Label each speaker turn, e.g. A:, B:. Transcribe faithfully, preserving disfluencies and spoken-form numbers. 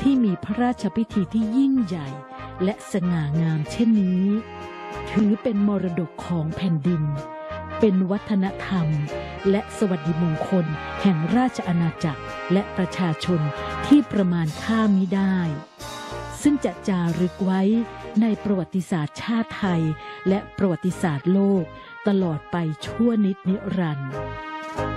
A: ที่มีพระราชพิธีที่ยิ่งใหญ่และสง่างามเช่นนี้ถือเป็นมรดกของแผ่นดินเป็นวัฒนธรรมและสวัสดิมงคลแห่งราชอาณาจักรและประชาชนที่ประมาณค่ามิได้ซึ่งจะจารึกไว้ในประวัติศาสตร์ชาติไทยและประวัติศาสตร์โลกตลอดไปชั่วนิจนิรันดร์